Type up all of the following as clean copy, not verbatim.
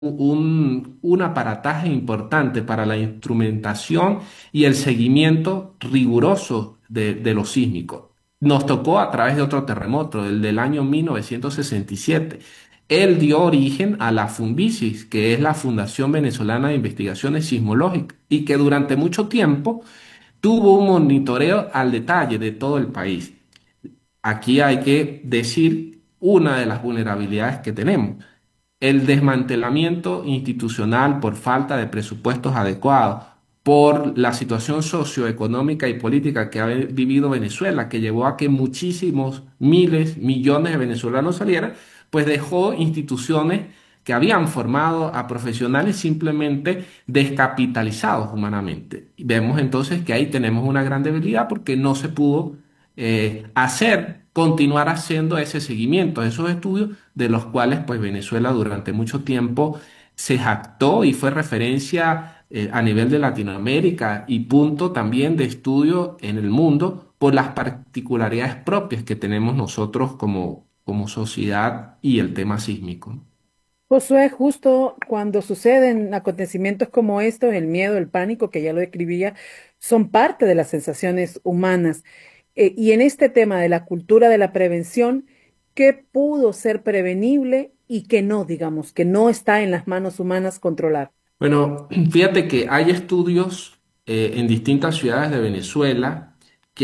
un aparataje importante para la instrumentación y el seguimiento riguroso de lo sísmico. Nos tocó a través de otro terremoto, el del año 1967. Él dio origen a la Funvisis, que es la Fundación Venezolana de Investigaciones Sismológicas, y que durante mucho tiempo tuvo un monitoreo al detalle de todo el país. Aquí hay que decir una de las vulnerabilidades que tenemos: el desmantelamiento institucional por falta de presupuestos adecuados, por la situación socioeconómica y política que ha vivido Venezuela, que llevó a que muchísimos miles, millones de venezolanos salieran, pues dejó instituciones que habían formado a profesionales simplemente descapitalizados humanamente. Y vemos entonces que ahí tenemos una gran debilidad porque no se pudo continuar haciendo ese seguimiento, esos estudios de los cuales pues Venezuela durante mucho tiempo se jactó y fue referencia a nivel de Latinoamérica y punto también de estudio en el mundo por las particularidades propias que tenemos nosotros como sociedad y el tema sísmico. Josué, justo cuando suceden acontecimientos como estos, el miedo, el pánico, que ya lo describía, son parte de las sensaciones humanas. Y en este tema de la cultura de la prevención, ¿qué pudo ser prevenible y qué no, digamos, que no está en las manos humanas controlar? Bueno, fíjate que hay estudios en distintas ciudades de Venezuela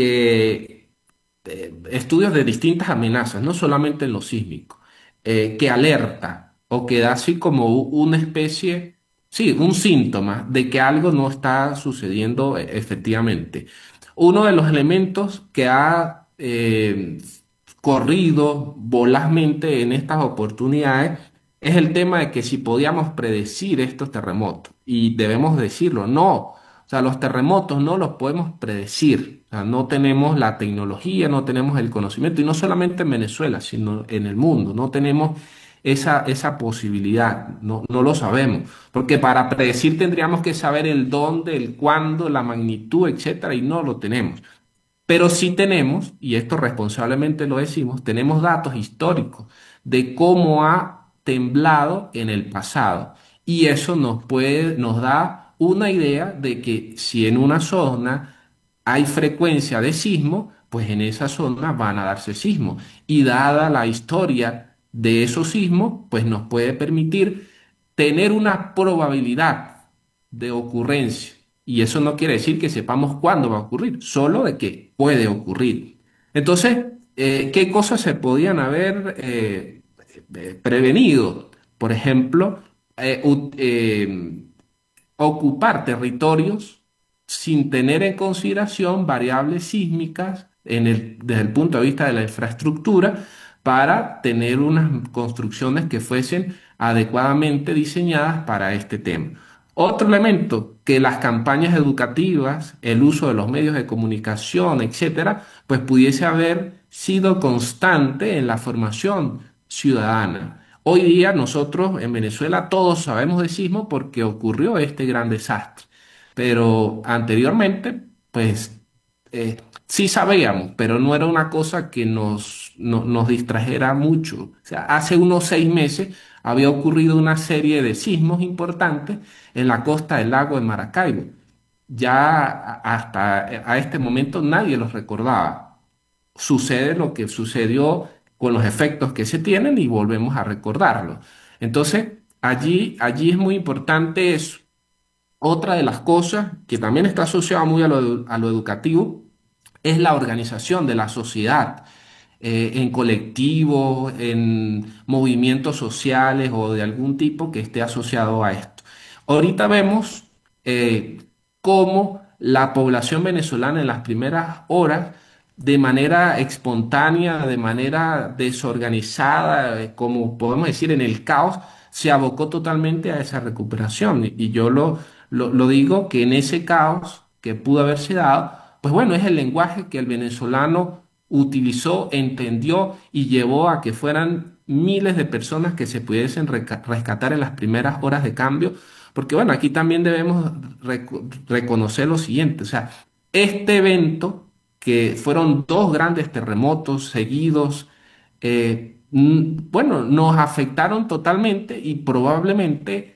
estudios de distintas amenazas, no solamente en lo sísmico, que alerta o que da así como una especie, sí, un síntoma de que algo no está sucediendo efectivamente. Uno de los elementos que ha corrido volazmente en estas oportunidades es el tema de que si podíamos predecir estos terremotos, y debemos decirlo, no. O sea, los terremotos no los podemos predecir. O sea, no tenemos la tecnología, no tenemos el conocimiento, y no solamente en Venezuela, sino en el mundo. No tenemos esa posibilidad, no lo sabemos. Porque para predecir tendríamos que saber el dónde, el cuándo, la magnitud, etcétera, y no lo tenemos. Pero sí tenemos, y esto responsablemente lo decimos, tenemos datos históricos de cómo ha temblado en el pasado. Y eso nos da una idea de que si en una zona hay frecuencia de sismo, pues en esa zona van a darse sismos. Y dada la historia de esos sismos, pues nos puede permitir tener una probabilidad de ocurrencia. Y eso no quiere decir que sepamos cuándo va a ocurrir, solo de que puede ocurrir. Entonces, ¿qué cosas se podían haber prevenido? Por ejemplo, ocupar territorios sin tener en consideración variables sísmicas desde el punto de vista de la infraestructura para tener unas construcciones que fuesen adecuadamente diseñadas para este tema. Otro elemento, que las campañas educativas, el uso de los medios de comunicación, etcétera, pues pudiese haber sido constante en la formación ciudadana. Hoy día nosotros en Venezuela todos sabemos de sismo porque ocurrió este gran desastre, pero anteriormente, pues sí sabíamos, pero no era una cosa que nos distrajera mucho. O sea, hace unos 6 meses había ocurrido una serie de sismos importantes en la costa del lago de Maracaibo. Ya hasta a este momento nadie los recordaba. Sucede lo que sucedió con los efectos que se tienen y volvemos a recordarlo. Entonces, allí es muy importante eso. Otra de las cosas que también está asociada muy a lo educativo es la organización de la sociedad en colectivos, en movimientos sociales o de algún tipo que esté asociado a esto. Ahorita vemos cómo la población venezolana en las primeras horas, de manera espontánea, de manera desorganizada, como podemos decir, en el caos, se abocó totalmente a esa recuperación. Y yo lo digo que en ese caos que pudo haberse dado, pues bueno, es el lenguaje que el venezolano utilizó, entendió y llevó a que fueran miles de personas que se pudiesen rescatar en las primeras horas de cambio. Porque bueno, aquí también debemos reconocer lo siguiente: o sea, este evento, que fueron dos grandes terremotos seguidos, bueno, nos afectaron totalmente y probablemente